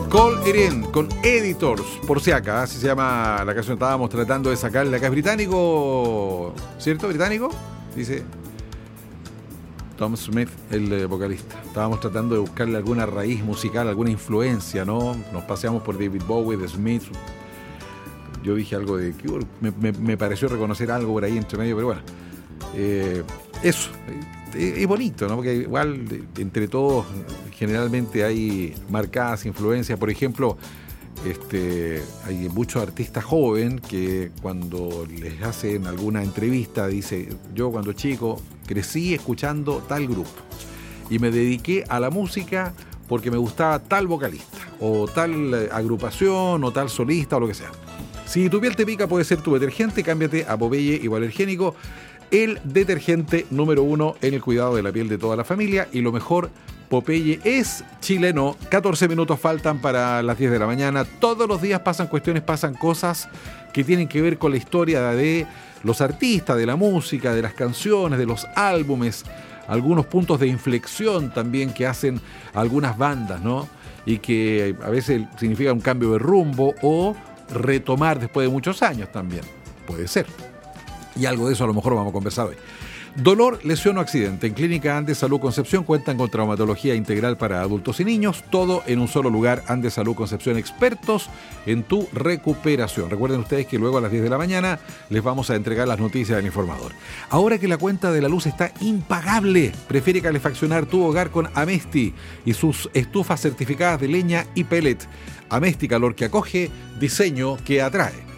Call It In con Editors, por si acá, así se llama la canción. Estábamos tratando de sacarle acá. Es británico, ¿cierto? ¿Británico? Dice Tom Smith, el vocalista. Estábamos tratando de buscarle alguna raíz musical, alguna influencia, ¿no? Nos paseamos por David Bowie, The Smiths. Yo dije algo de Cure, me pareció reconocer algo por ahí entre medio, pero bueno. Eso, es bonito, ¿no? Porque igual entre todos generalmente hay marcadas influencias. Por ejemplo, hay muchos artistas jóvenes que cuando les hacen alguna entrevista dice: yo cuando chico crecí escuchando tal grupo y me dediqué a la música porque me gustaba tal vocalista o tal agrupación o tal solista o lo que sea. Si tu piel te pica, puede ser tu detergente. Cámbiate a Popeye Hipoalergénico, el detergente número 1 en el cuidado de la piel de toda la familia. Y lo mejor, Popeye es chileno. 14 minutos faltan para las 10 de la mañana. Todos los días pasan cuestiones, pasan cosas que tienen que ver con la historia de los artistas, de la música, de las canciones, de los álbumes, algunos puntos de inflexión también que hacen algunas bandas, ¿no? Y que a veces significa un cambio de rumbo o retomar después de muchos años también. Puede ser. Y algo de eso a lo mejor vamos a conversar hoy. Dolor, lesión o accidente. En Clínica Andes Salud Concepción cuentan con traumatología integral para adultos y niños. Todo en un solo lugar. Andes Salud Concepción, expertos en tu recuperación. Recuerden ustedes que luego a las 10 de la mañana les vamos a entregar las noticias del informador. Ahora que la cuenta de la luz está impagable, prefiere calefaccionar tu hogar con Amesti y sus estufas certificadas de leña y pellet. Amesti, calor que acoge, diseño que atrae.